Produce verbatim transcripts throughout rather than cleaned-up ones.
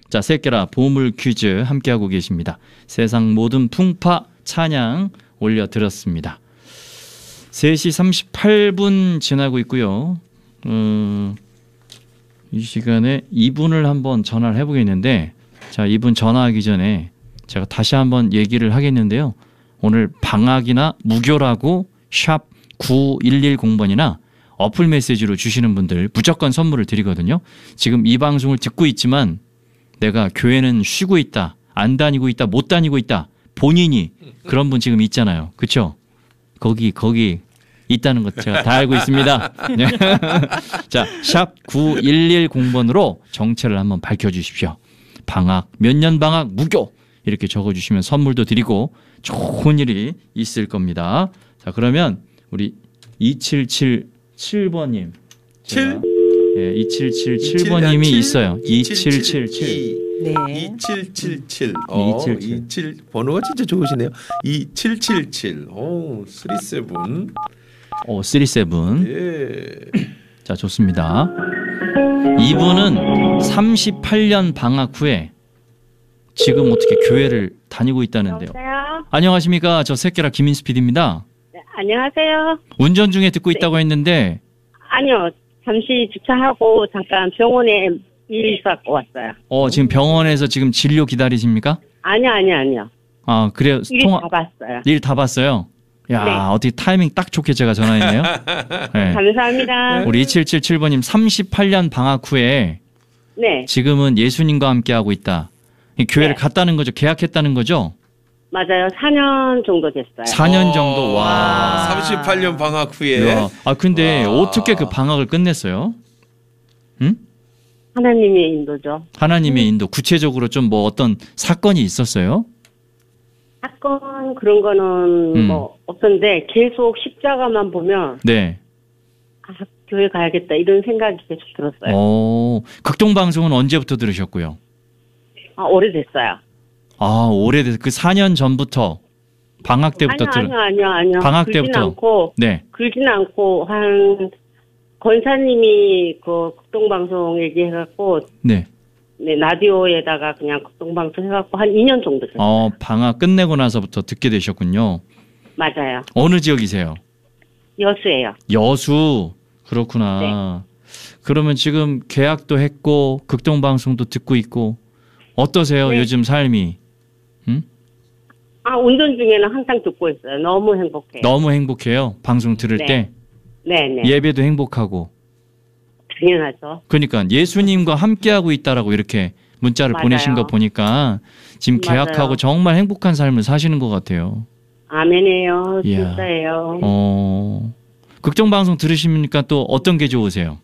자, 새끼라 보물 퀴즈 함께하고 계십니다. 세상 모든 풍파 찬양 올려드렸습니다. 세 시 삼십팔 분 지나고 있고요. 음, 이 시간에 이분을 한번 전화를 해보겠는데, 자, 이분 전화하기 전에 제가 다시 한번 얘기를 하겠는데요. 오늘 방학이나 무교라고 샵 구일일공 번이나 어플 메시지로 주시는 분들 무조건 선물을 드리거든요. 지금 이 방송을 듣고 있지만 내가 교회는 쉬고 있다, 안 다니고 있다, 못 다니고 있다, 본인이 그런 분 지금 있잖아요. 그렇죠? 거기 거기 있다는 것 제가 다 알고 있습니다. 자, 샵 구일일공 번으로 정체를 한번 밝혀주십시오. 방학, 몇 년 방학, 무교 이렇게 적어주시면 선물도 드리고 좋은 일이 있을 겁니다. 자, 그러면 우리 이칠칠칠 번님 칠? 예, 이칠칠칠 번님이 있어요. 이칠칠칠 네. 이칠칠칠. 어, 이칠 번호가 진짜 좋으시네요. 이칠칠칠. 오, 삼십칠. 오, 삼십칠. 예. 자, 좋습니다. 이분은 삼십팔 년 방학 후에 지금 어떻게 교회를 다니고 있다는데요. 여보세요? 안녕하십니까? 저 새끼라 김인수 피디입니다. 네, 안녕하세요. 운전 중에 듣고 네. 있다고 했는데. 아니요. 잠시 주차하고 잠깐 병원에 일 갖고 왔어요. 어, 지금 병원에서 지금 진료 기다리십니까? 아니요, 아니요, 아니요. 아, 그래요. 일 통화... 다 봤어요. 일 다 봤어요. 야, 네. 어떻게 타이밍 딱 좋게 제가 전화했네요. 네. 감사합니다. 우리 이칠칠칠 번님 삼십팔 년 방학 후에 네. 지금은 예수님과 함께하고 있다. 교회를 네. 갔다는 거죠? 계약했다는 거죠? 맞아요. 사 년 정도 됐어요. 사 년 정도. 와. 삼십팔 년 방학 후에. 야. 아, 근데 와. 어떻게 그 방학을 끝냈어요? 응? 하나님의 인도죠. 하나님의 음. 인도. 구체적으로 좀 뭐 어떤 사건이 있었어요? 사건 그런 거는 음. 뭐 없었는데 계속 십자가만 보면 네. 아, 교회 가야겠다 이런 생각이 계속 들었어요. 어, 극동방송은 언제부터 들으셨고요? 아, 오래됐어요. 아, 오래돼서 그 사 년 전부터 방학 때부터 아니요, 들은. 아니요, 아니요, 아니요. 방학 그러진 때부터. 않고, 네. 그러진 않고 한 권사님이 그 극동방송 얘기해갖고 네. 네, 라디오에다가 그냥 극동방송 해갖고 한 이 년 정도 됐어요. 어, 방학 끝내고 나서부터 듣게 되셨군요. 맞아요. 어느 지역이세요? 여수예요. 여수. 그렇구나. 네. 그러면 지금 계약도 했고 극동방송도 듣고 있고 어떠세요? 네. 요즘 삶이? 응? 아, 운전 중에는 항상 듣고 있어요. 너무 행복해요. 너무 행복해요. 방송 들을 네. 때. 네, 네. 예배도 행복하고. 당연하죠. 그러니까 예수님과 함께하고 있다라고 이렇게 문자를 맞아요. 보내신 거 보니까 지금 계약하고 맞아요. 정말 행복한 삶을 사시는 것 같아요. 아멘이에요. 이야. 진짜예요. 어, 극정방송 들으시니까 또 어떤 게 좋으세요?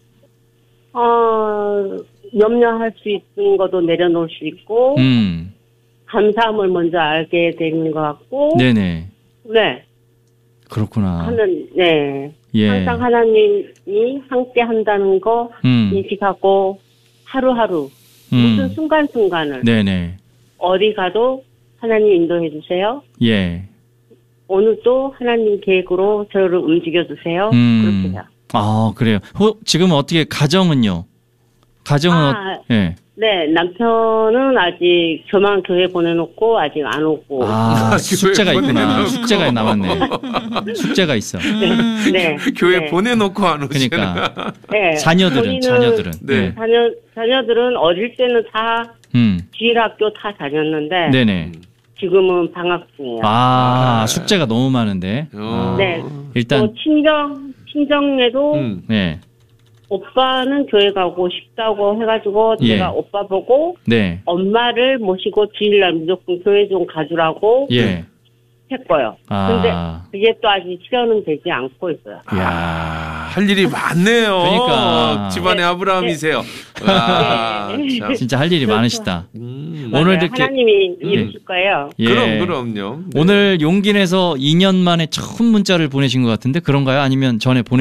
어, 염려할 수 있는 것도 내려놓을 수 있고, 음, 감사함을 먼저 알게 되는 것 같고, 네네. 네. 그렇구나. 하는, 네. 예. 항상 하나님이 함께 한다는 거 음, 인식하고, 하루하루, 음, 무슨 순간순간을, 네네. 어디 가도 하나님 인도해 주세요. 예. 오늘도 하나님 계획으로 저를 움직여 주세요. 음. 그렇게 해요. 아, 그래요. 호, 지금 어떻게 가정은요? 가정은 아, 어, 예. 네, 남편은 아직 저만 교회 보내놓고 아직 안 오고. 아, 숙제가 있구나. 보내놓고. 숙제가 남았네. 숙제가 있어. 네, 네. 교회 네. 보내놓고 안 오시나. 그러니까 네. 자녀들은 저희는- 자녀들은. 네. 자녀, 자녀들은 어릴 때는 다 음. 주일학교 다 다녔는데 네네. 지금은 방학 중이에요. 아, 숙제가 너무 많은데. 어. 아, 네. 일단 또 친정 친정에도 음. 네. 오빠는 교회 가고 싶다고 해가지고 예. 제가 오빠 보고 네. 엄마를 모시고 주일날 무조건 교회 좀 가주라고 예. 했고요. 아. 근데 그게 또 아직 실현은 되지 않고 있어요. 야. 할 일이 많네요. 그러니까. 집안의 네. 아브라함이세요. 아, 네. 참. 진짜 할 일이 많으시다. 음. 오늘 맞아요. 이렇게- 하나님이 이루실 거예요. 예. 그럼 그럼요. 네. 오늘 용기 내서 이 년 만에 처음 문자를 보내신 것 같은데 그런가요? 아니면 전에 보내